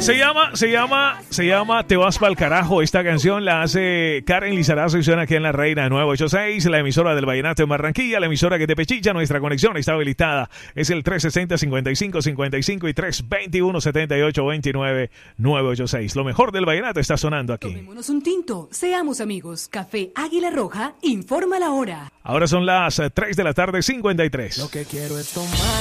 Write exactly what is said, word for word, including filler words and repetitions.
Se llama, se llama, se llama Te vas pa'l carajo. Esta canción la hace Karen Lizarazo y suena aquí en La Reina nueve ochenta y seis, la emisora del Vallenato en Barranquilla, la emisora que te pechicha. Nuestra conexión está habilitada. Es el tres sesenta, cincuenta y cinco cincuenta y cinco y tres veintiuno, setenta y ocho veintinueve, nueve ochenta y seis. Lo mejor del Vallenato está sonando aquí. Tomémonos un tinto, seamos amigos. Café Águila Roja informa la hora. Ahora son las tres de la tarde, cincuenta y tres. Lo que quiero es tomar.